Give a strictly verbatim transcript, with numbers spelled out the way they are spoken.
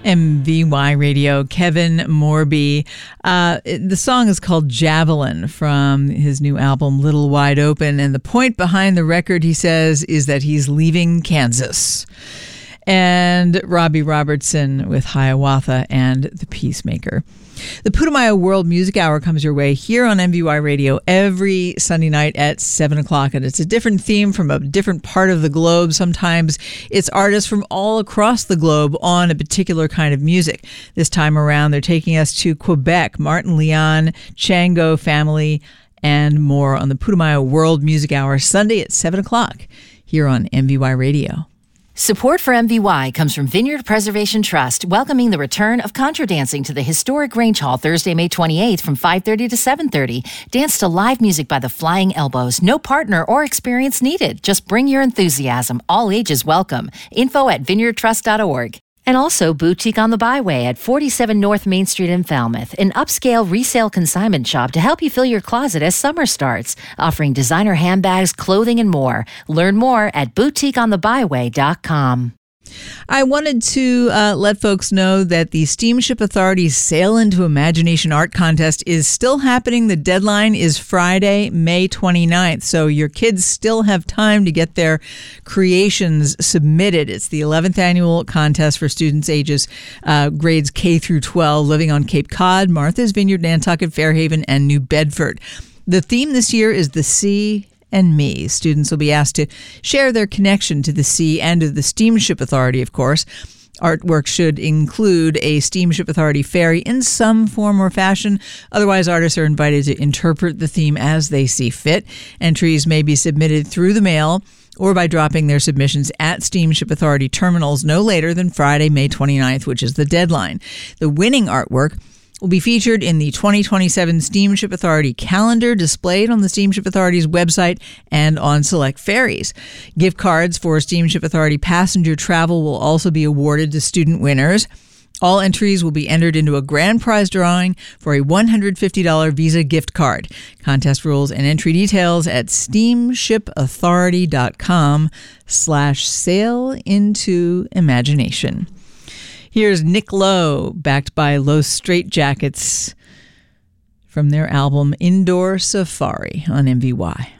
M V Y Radio, Kevin Morby. Uh, the song is called Javelin from his new album, Little Wide Open. And the point behind the record, he says, is that he's leaving Kansas. And Robbie Robertson with Hiawatha and The Peacemaker. The Putumayo World Music Hour comes your way here on M V Y Radio every Sunday night at seven o'clock. And it's a different theme from a different part of the globe. Sometimes it's artists from all across the globe on a particular kind of music. This time around, they're taking us to Quebec, Martin Leon, Chango Family, and more on the Putumayo World Music Hour, Sunday at seven o'clock here on M V Y Radio. Support for M V Y comes from Vineyard Preservation Trust, welcoming the return of contra dancing to the historic Grange Hall Thursday, May twenty-eighth from five thirty to seven thirty. Dance to live music by the Flying Elbows. No partner or experience needed. Just bring your enthusiasm. All ages welcome. Info at vineyard trust dot org. And also Boutique on the Byway at forty-seven North Main Street in Falmouth, an upscale resale consignment shop to help you fill your closet as summer starts, offering designer handbags, clothing, and more. Learn more at boutique on the byway dot com. I wanted to uh, let folks know that the Steamship Authority's Sail into Imagination Art Contest is still happening. The deadline is Friday, May twenty-ninth, so your kids still have time to get their creations submitted. It's the eleventh annual contest for students ages uh, grades K through twelve living on Cape Cod, Martha's Vineyard, Nantucket, Fairhaven, and New Bedford. The theme this year is the sea and me. Students will be asked to share their connection to the sea and to the Steamship Authority, of course. Artwork should include a Steamship Authority ferry in some form or fashion. Otherwise, artists are invited to interpret the theme as they see fit. Entries may be submitted through the mail or by dropping their submissions at Steamship Authority terminals no later than Friday, May twenty-ninth, which is the deadline. The winning artwork will be featured in the twenty twenty-seven Steamship Authority calendar displayed on the Steamship Authority's website and on select ferries. Gift cards for Steamship Authority passenger travel will also be awarded to student winners. All entries will be entered into a grand prize drawing for a one hundred fifty dollars Visa gift card. Contest rules and entry details at steamship authority dot com slash sail into imagination. Here's Nick Lowe, backed by Los Straitjackets, from their album Indoor Safari on M V Y.